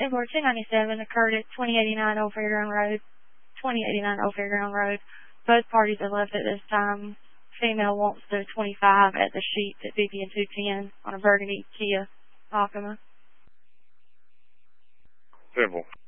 Inboard 297 occurred at 2089 Old Fairground Road. Both parties have left at this time. Female wants the 25 at the sheets at BB and 210 on a burgundy Kia Optima. Simple.